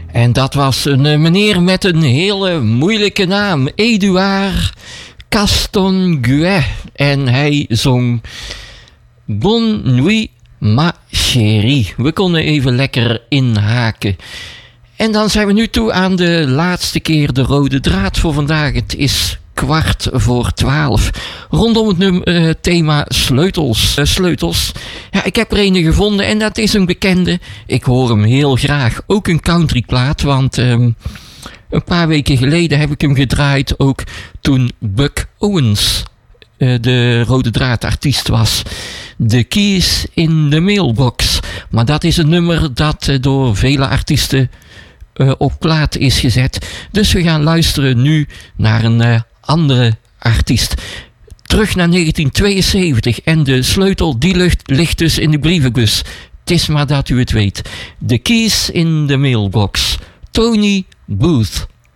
En dat was een meneer met een hele moeilijke naam. Edouard Castonguay. En hij zong Bonne Nuit Ma Chérie. We konden even lekker inhaken. En dan zijn we nu toe aan de laatste keer de rode draad voor vandaag. Het is 11:15. Rondom het thema sleutels. Sleutels. Ja, ik heb er een gevonden en dat is een bekende. Ik hoor hem heel graag. Ook een countryplaat, want een paar weken geleden heb ik hem gedraaid. Ook toen Buck Owens de rode draadartiest was. The Keys in the Mailbox. Maar dat is een nummer dat door vele artiesten op plaat is gezet. Dus we gaan luisteren nu naar een andere artiest. Terug naar 1972 en de sleutel die ligt dus in de brievenbus. Het is maar dat u het weet. The Keys in the Mailbox. Tony Booth.